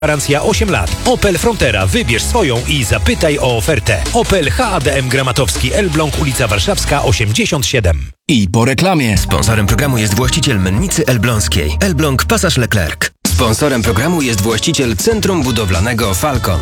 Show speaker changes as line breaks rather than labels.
Gwarancja 8 lat. Opel Frontera. Wybierz swoją i zapytaj o ofertę. Opel HADM Gramatowski, Elbląg, ulica Warszawska, 87.
I po reklamie.
Sponsorem programu jest właściciel Mennicy Elbląskiej. Elbląg Pasaż Leclerc. Sponsorem programu jest właściciel Centrum Budowlanego Falcon.